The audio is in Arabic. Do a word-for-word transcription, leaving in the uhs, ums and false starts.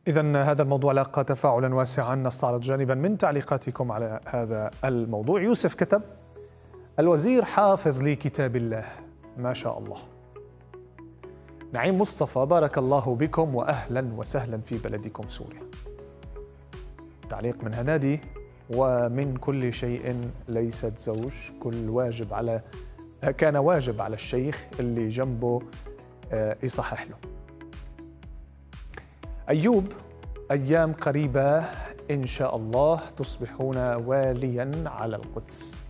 إذن هذا الموضوع لاقى تفاعلا واسعا، نستعرض جانبا من تعليقاتكم على هذا الموضوع. يوسف كتب: الوزير حافظ لكتاب الله، ما شاء الله. نعيم مصطفى: بارك الله بكم وأهلا وسهلا في بلدكم سوريا. تعليق من هنادي: ومن كل شيء ليست زوج، كل واجب على كان واجب على الشيخ اللي جنبه يصحح له. أيوب: أيام قريبة إن شاء الله تصبحون واليا على القدس.